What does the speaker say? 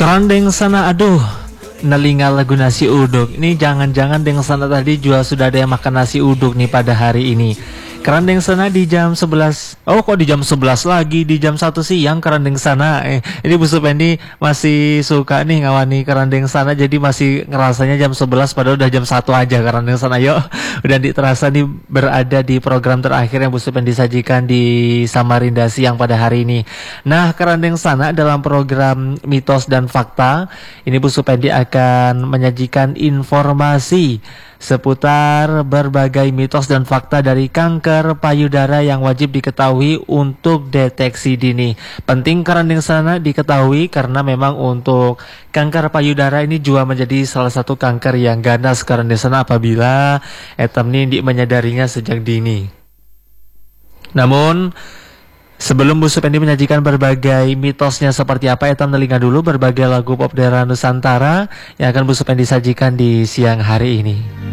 Kerandeng sana, aduh, nelinga lagu nasi uduk. Ini jangan-jangan deng sana tadi juga sudah ada yang makan nasi uduk nih pada hari ini. Kerandeng sana di jam 11. Oh, kok di jam 11 lagi? Di jam 1 siang kerandeng sana. Ini Bu Supendi masih suka nih ngawani kerandeng sana, jadi masih ngerasanya jam 11 padahal udah jam 1 aja kerandeng sana. Yuk, udah terasa nih berada di program terakhir yang Bu Supendi sajikan di Samarinda Siang pada hari ini. Nah, kerandeng sana dalam program Mitos dan Fakta ini Bu Supendi akan menyajikan informasi seputar berbagai mitos dan fakta dari kanker payudara yang wajib diketahui untuk deteksi dini. Penting kerandeng sana diketahui karena memang untuk kanker payudara ini juga menjadi salah satu kanker yang ganas kerandeng sana apabila etam ini menyadarinya sejak dini. Namun sebelum Bu Supendi menyajikan berbagai mitosnya seperti apa, etam telinga dulu berbagai lagu pop daerah Nusantara yang akan Bu Supendi sajikan di siang hari ini.